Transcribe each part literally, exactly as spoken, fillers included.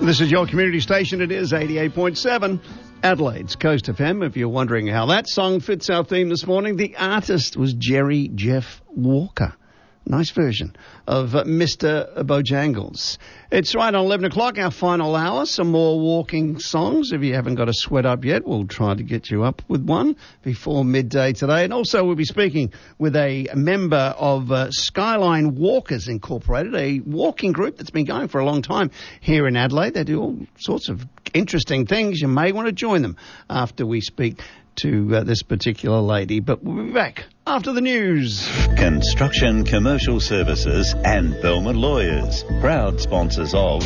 This is your community station. It is eighty-eight point seven, Adelaide's Coast F M. If you're wondering how that song fits our theme this morning, the artist was Jerry Jeff Walker. Nice version of uh, Mister Bojangles. It's right on eleven o'clock, our final hour. Some more walking songs. If you haven't got a sweat up yet, we'll try to get you up with one before midday today. And also we'll be speaking with a member of uh, Skyline Walkers Incorporated, a walking group that's been going for a long time here in Adelaide. They do all sorts of interesting things. You may want to join them after we speak to uh, this particular lady. But we'll be back after the news. Construction Commercial Services and Belmont Lawyers, proud sponsors of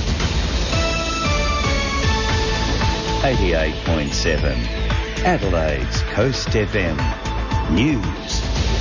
eighty-eight point seven, Adelaide's Coast F M News.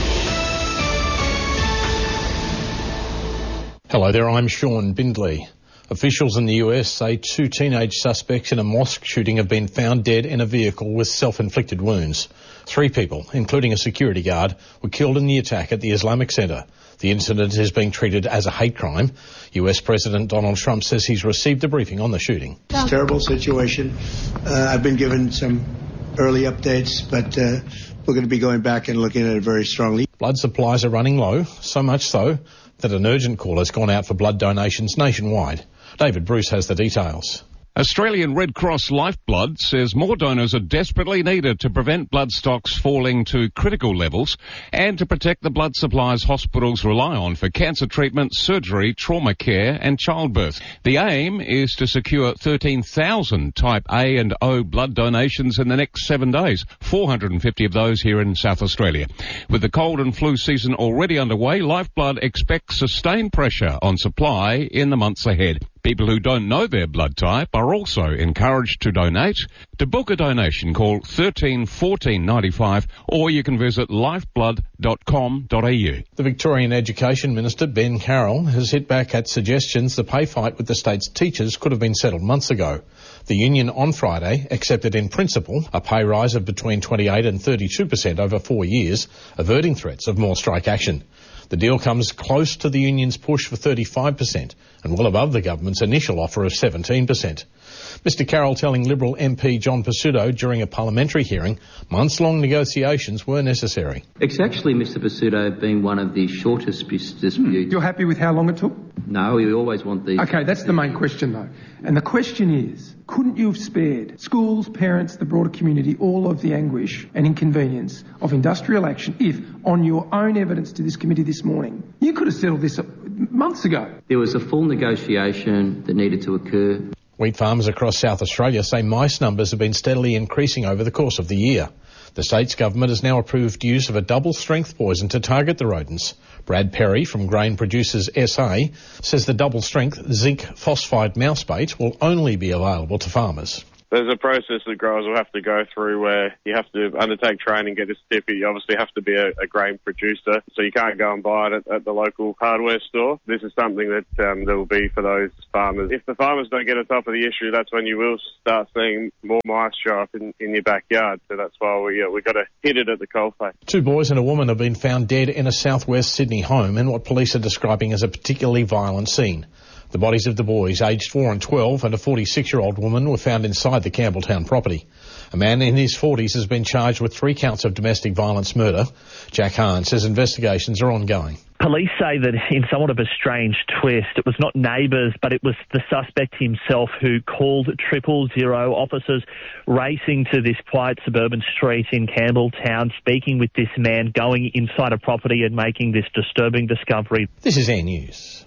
Hello there, I'm Sean Bindley. Officials in the U S say two teenage suspects in a mosque shooting have been found dead in a vehicle with self-inflicted wounds. Three people, including a security guard, were killed in the attack at the Islamic Centre. The incident is being treated as a hate crime. U S President Donald Trump says he's received a briefing on the shooting. It's a terrible situation. Uh, I've been given some early updates, but uh, we're going to be going back and looking at it very strongly. Blood supplies are running low, so much so that an urgent call has gone out for blood donations nationwide. David Bruce has the details. Australian Red Cross Lifeblood says more donors are desperately needed to prevent blood stocks falling to critical levels and to protect the blood supplies hospitals rely on for cancer treatment, surgery, trauma care and childbirth. The aim is to secure thirteen thousand type A and O blood donations in the next seven days, four hundred fifty of those here in South Australia. With the cold and flu season already underway, Lifeblood expects sustained pressure on supply in the months ahead. People who don't know their blood type are also encouraged to donate. To book a donation, call thirteen fourteen ninety-five or you can visit lifeblood dot com dot a u. The Victorian Education Minister, Ben Carroll, has hit back at suggestions the pay fight with the state's teachers could have been settled months ago. The union on Friday accepted in principle a pay rise of between twenty-eight and thirty-two percent over four years, averting threats of more strike action. The deal comes close to the union's push for thirty-five percent and well above the government's initial offer of seventeen percent. Mister Carroll telling Liberal M P John Pasuto during a parliamentary hearing months-long negotiations were necessary. It's actually, Mister Pasuto, been one of the shortest disputes. Hmm. You're happy with how long it took? No, we always want these. Okay, that's the main question though. And the question is, couldn't you have spared schools, parents, the broader community, all of the anguish and inconvenience of industrial action if, on your own evidence to this committee this morning, you could have settled this months ago? There was a full negotiation that needed to occur. Wheat farmers across South Australia say mice numbers have been steadily increasing over the course of the year. The state's government has now approved use of a double-strength poison to target the rodents. Brad Perry from Grain Producers S A says the double-strength zinc phosphide mouse bait will only be available to farmers. There's a process that growers will have to go through where you have to undertake training, get a certificate. You obviously have to be a, a grain producer, so you can't go and buy it at, at the local hardware store. This is something that um, there will be for those farmers. If the farmers don't get on top of the issue, that's when you will start seeing more mice show up in, in your backyard. So that's why we, uh, we've got to hit it at the coalface. Two boys and a woman have been found dead in a southwest Sydney home in what police are describing as a particularly violent scene. The bodies of the boys, aged four and twelve, and a forty-six-year-old woman were found inside the Campbelltown property. A man in his forties has been charged with three counts of domestic violence murder. Jack Hahn says investigations are ongoing. Police say that in somewhat of a strange twist, it was not neighbours, but it was the suspect himself who called triple zero. Officers racing to this quiet suburban street in Campbelltown, speaking with this man, going inside a property and making this disturbing discovery. This is Air News.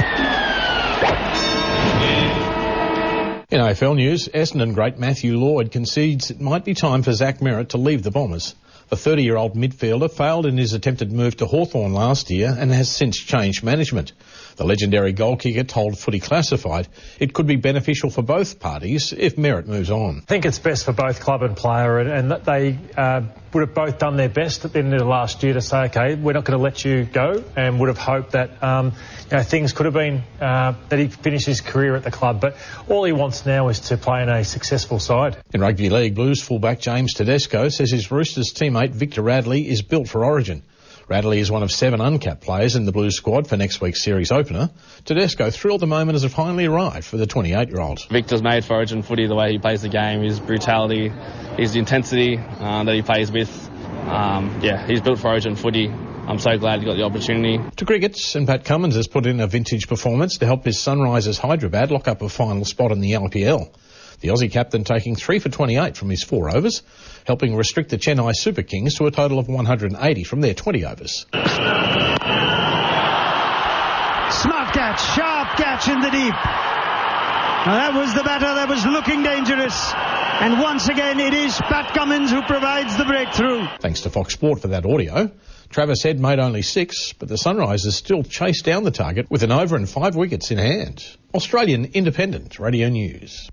In A F L news, Essendon great Matthew Lloyd concedes it might be time for Zach Merrett to leave the Bombers. The thirty-year-old midfielder failed in his attempted move to Hawthorn last year and has since changed management. The legendary goal kicker told Footy Classified it could be beneficial for both parties if Merrett moves on. I think it's best for both club and player, and, and that they uh, would have both done their best at the end of the last year to say, OK, we're not going to let you go, and would have hoped that um, you know, things could have been, uh, that he finished his career at the club. But all he wants now is to play in a successful side. In rugby league, Blues fullback James Tedesco says his Roosters teammate Victor Radley is built for Origin. Radley is one of seven uncapped players in the Blues squad for next week's series opener. Tedesco thrilled the moment as it finally arrived for the twenty-eight-year-old. Victor's made for Origin footy, the way he plays the game, his brutality, his intensity uh, that he plays with. Um, yeah, he's built for Origin footy. I'm so glad he got the opportunity. To cricket, and Pat Cummins has put in a vintage performance to help his Sunrisers Hyderabad lock up a final spot in the L P L. The Aussie captain taking three for twenty-eight from his four overs, helping restrict the Chennai Super Kings to a total of one hundred eighty from their twenty overs. Smart catch, sharp catch in the deep. Now that was the batter that was looking dangerous. And once again, it is Pat Cummins who provides the breakthrough. Thanks to Fox Sport for that audio. Travis Head made only six, but the Sunrisers still chased down the target with an over and five wickets in hand. Australian Independent Radio News.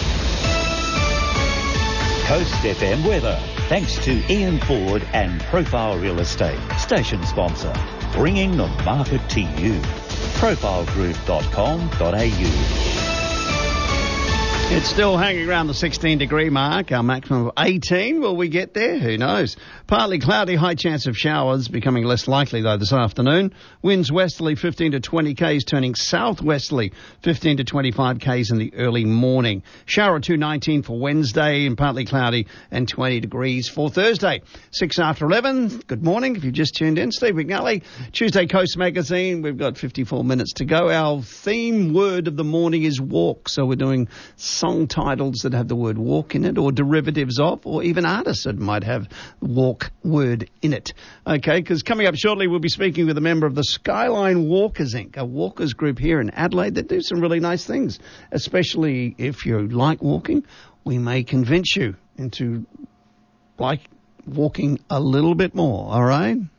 Coast F M weather, thanks to Ian Ford and Profile Real Estate, station sponsor, bringing the market to you. profile group dot com dot a u. It's still hanging around the sixteen degree mark, our maximum of eighteen. Will we get there? Who knows? Partly cloudy, high chance of showers, becoming less likely though this afternoon. Winds westerly fifteen to twenty k's, turning southwesterly fifteen to twenty-five k's in the early morning. Shower two nineteen for Wednesday and partly cloudy and twenty degrees for Thursday. six after eleven. Good morning if you've just tuned in. Steve McNally, Tuesday Coast Magazine. We've got fifty-four minutes to go. Our theme word of the morning is walk. So we're doing song titles that have the word walk in it, or derivatives of, or even artists that might have walk word in it. Okay, because coming up shortly we'll be speaking with a member of the Skyline Walkers Incorporated, a walkers group here in Adelaide that do some really nice things, especially if you like walking. We may convince you into like walking a little bit more, all right?